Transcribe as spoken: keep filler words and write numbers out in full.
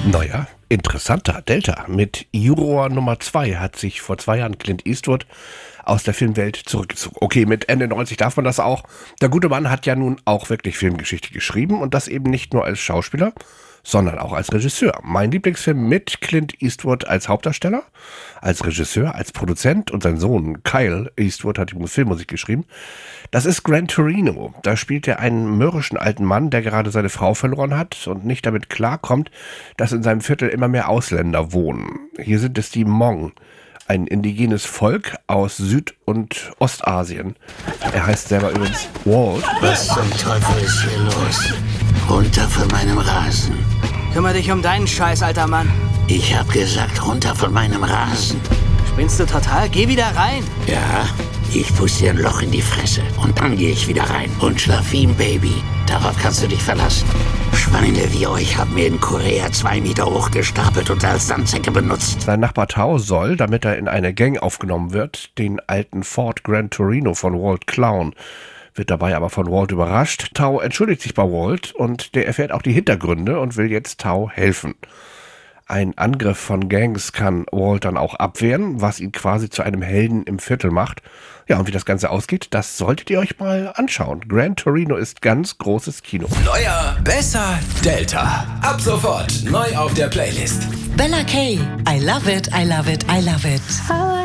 Neuer, interessanter Delta. Mit Juror Nummer zwei hat sich vor zwei Jahren Clint Eastwood aus der Filmwelt zurückgezogen. Okay, mit Ende neunzig darf man das auch. Der gute Mann hat ja nun auch wirklich Filmgeschichte geschrieben und das eben nicht nur als Schauspieler, sondern auch als Regisseur. Mein Lieblingsfilm mit Clint Eastwood als Hauptdarsteller, als Regisseur, als Produzent und sein Sohn Kyle Eastwood hat die Filmmusik geschrieben. Das ist Gran Torino. Da spielt er einen mürrischen alten Mann, der gerade seine Frau verloren hat und nicht damit klarkommt, dass in seinem Viertel immer mehr Ausländer wohnen. Hier sind es die Hmong, ein indigenes Volk aus Süd- und Ostasien. Er heißt selber übrigens Walt. Was zum Teufel ist hier los? Runter von meinem Rasen. Kümmer dich um deinen Scheiß, alter Mann. Ich hab gesagt, runter von meinem Rasen. Spinnst du total? Geh wieder rein. Ja, ich puste dir ein Loch in die Fresse und dann gehe ich wieder rein. Und schlaf wie ein Baby. Darauf kannst du dich verlassen. Schweine wie euch haben mir in Korea zwei Meter hochgestapelt und als Sandsäcke benutzt. Sein Nachbar Tao soll, damit er in eine Gang aufgenommen wird, den alten Ford Gran Torino von Walt klauen. Wird dabei aber von Walt überrascht. Tao entschuldigt sich bei Walt und der erfährt auch die Hintergründe und will jetzt Tao helfen. Ein Angriff von Gangs kann Walt dann auch abwehren, was ihn quasi zu einem Helden im Viertel macht. Ja, und wie das Ganze ausgeht, das solltet ihr euch mal anschauen. Gran Torino ist ganz großes Kino. Neuer, besser, Delta. Ab sofort neu auf der Playlist. Bella K. I love it, I love it, I love it.